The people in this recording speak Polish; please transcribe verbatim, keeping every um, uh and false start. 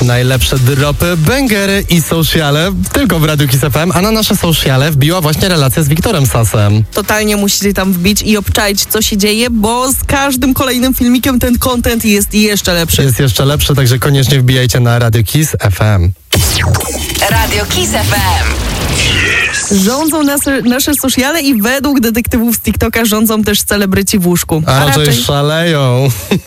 najlepsze dropy, bangery i sociale tylko w Radiu Kiss F M, a na nasze sociale wbiła właśnie relacja z Wiktorem Sasem. Totalnie musicie tam wbić i obczaić, co się dzieje, bo z każdym kolejnym filmikiem ten content jest jeszcze lepszy. Jest jeszcze lepszy, także koniecznie wbijajcie na Radio Kiss F M. Radio Kiss F M. Rządzą nas, nasze sociale i według detektywów z TikToka rządzą też celebryci w łóżku. A, a raczej szaleją.